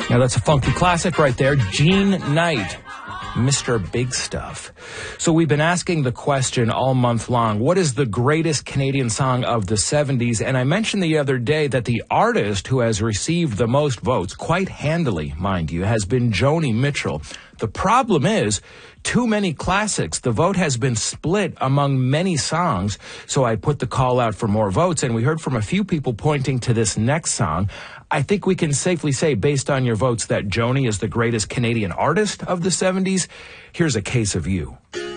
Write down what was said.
Now that's a funky classic right there. Jean Knight, Mr. Big Stuff. So we've been asking the question all month long, what is the greatest Canadian song of the 70s? And I mentioned the other day that the artist who has received the most votes, quite handily, mind you, has been Joni Mitchell. The problem is, too many classics. The vote has been split among many songs, so I put the call out for more votes, and we heard from a few people pointing to this next song. I think we can safely say, based on your votes, that Joni is the greatest Canadian artist of the 70s. Here's A Case of You.